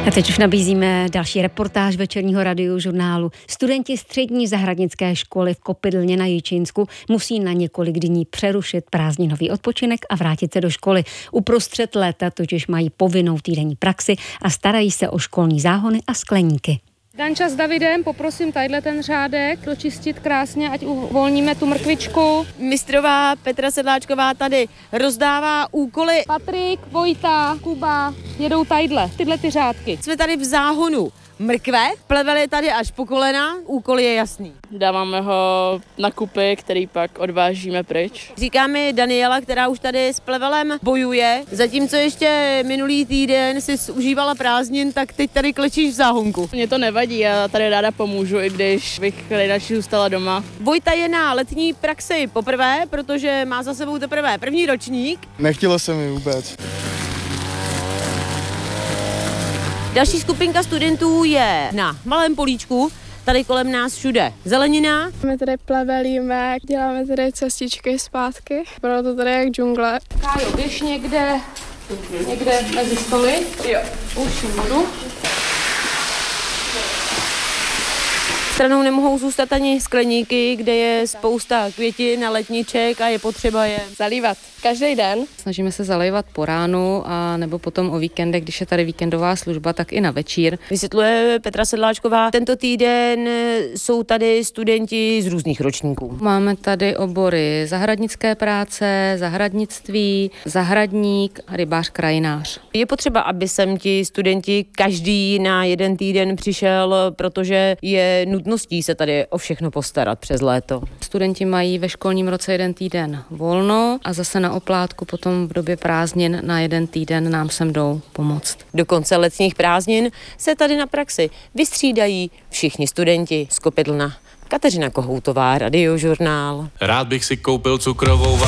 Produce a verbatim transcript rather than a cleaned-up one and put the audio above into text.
A teď už nabízíme další reportáž večerního radiožurnálu. Studenti střední zahradnické školy v Kopydlně na Jičínsku musí na několik dní přerušit prázdninový odpočinek a vrátit se do školy. Uprostřed léta totiž mají povinnou týdenní praxi a starají se o školní záhony a skleníky. Danča s Davidem, poprosím tadyhle ten řádek dočistit krásně, ať uvolníme tu mrkvičku. Mistrová Petra Sedláčková tady rozdává úkoly. Patrik, Vojta, Kuba jedou tadyhle, tyhle ty řádky. Jsme tady v záhonu mrkve, plevel je tady až po kolena, úkol je jasný. Dáváme ho na kupy, který pak odvážíme pryč. Říká mi Daniela, která už tady s plevelem bojuje, zatímco ještě minulý týden si užívala prázdnin, tak teď tady klečíš v záhonku. Mně to nevadí, já tady ráda pomůžu, i když bych nejradši zůstala doma. Vojta je na letní praxi poprvé, protože má za sebou teprve první ročník. Nechtělo se mi vůbec. Další skupinka studentů je na malém políčku, tady kolem nás všude zelenina. My tady plevelíme, děláme tady cestičky zpátky, bylo to tady jak džungle. Kájo, běž někde, někde mezi stoly. Jo. Už vodu. Stranou nemohou zůstat ani skleníky, kde je spousta květin a letniček a je potřeba je Zalívat každý den. Snažíme se zalévat po ránu a nebo potom o víkendech, když je tady víkendová služba, tak i na večír. Vysvětluje Petra Sedláčková. Tento týden jsou tady studenti z různých ročníků. Máme tady obory zahradnické práce, zahradnictví, zahradník, rybář, krajinář. Je potřeba, aby sem ti studenti každý na jeden týden přišel, protože je nutností se tady o všechno postarat přes léto. Studenti mají ve školním roce jeden týden volno a zase na oplátku potom v době prázdnin na jeden týden nám sem jdou pomoct. Do konce letních prázdnin se tady na praxi vystřídají všichni studenti z Kopydlna. Kateřina Kohoutová, Radiožurnál. Rád bych si koupil cukrovou